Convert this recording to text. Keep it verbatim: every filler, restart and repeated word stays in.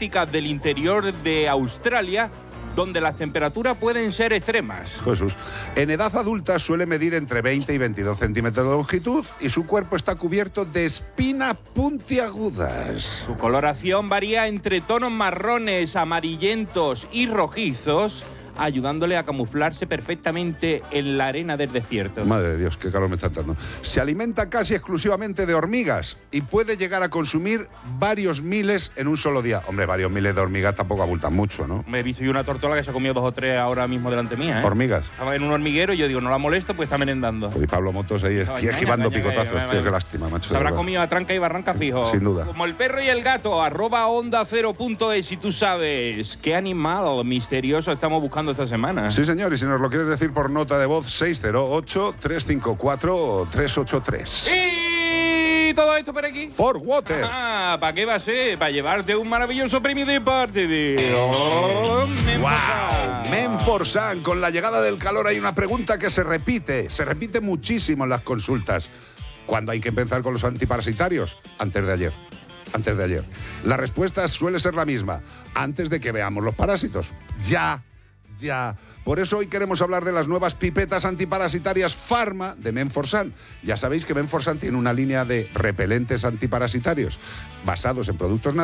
desérticas del interior de Australia, donde las temperaturas pueden ser extremas. Jesús. En edad adulta suele medir entre veinte y veintidós centímetros de longitud y su cuerpo está cubierto de espinas puntiagudas. Su coloración varía entre tonos marrones, amarillentos y rojizos, ayudándole a camuflarse perfectamente en la arena del desierto. Madre de Dios, qué calor me está dando. Se alimenta casi exclusivamente de hormigas y puede llegar a consumir varios miles en un solo día. Hombre, varios miles de hormigas tampoco abultan mucho, ¿no? Me he visto yo una tortola que se ha comido dos o tres ahora mismo delante mía, ¿eh? ¿Hormigas? Estaba en un hormiguero y yo digo, no la molesto, pues está merendando. Y Pablo Motos ahí Caña, esquivando caña, picotazos, caña, tío, caña. qué lástima, macho. Se de habrá verdad. comido a tranca y barranca fijo. Sin duda. Como el perro y el gato, arroba onda cero punto es, y tú sabes qué animal misterioso estamos buscando esta semana. Sí, señor, y si nos lo quieres decir por nota de voz, seis cero ocho, tres cinco cuatro, tres ocho tres. Y todo esto por aquí. For Water. Ah, ¿para qué va a ser? Para llevarte un maravilloso premio de parte de... Oh, ¡Wow! Menforsan, con la llegada del calor hay una pregunta que se repite, se repite muchísimo en las consultas. ¿Cuándo hay que empezar con los antiparasitarios? Antes de ayer. Antes de ayer. La respuesta suele ser la misma. Antes de que veamos los parásitos. Ya. Ya. Por eso hoy queremos hablar de las nuevas pipetas antiparasitarias Pharma de Menforsan. Ya sabéis que Menforsan tiene una línea de repelentes antiparasitarios basados en productos naturales